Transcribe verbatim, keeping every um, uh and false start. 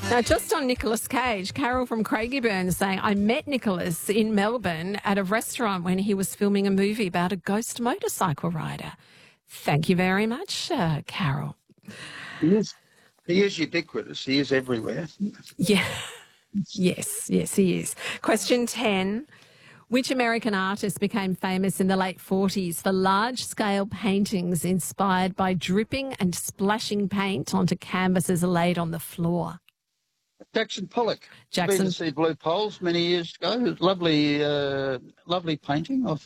Now, just on Nicolas Cage, Carol from Craigieburn is saying, I met Nicolas in Melbourne at a restaurant when he was filming a movie about a ghost motorcycle rider. Thank you very much, uh, Carol. He is, he is ubiquitous. He is everywhere. Yeah. Yes, yes, he is. Question ten. Which American artist became famous in the late forties for large-scale paintings inspired by dripping and splashing paint onto canvases laid on the floor? Jackson Pollock. Jackson. Been to see Blue Poles many years ago. Lovely, uh, lovely painting of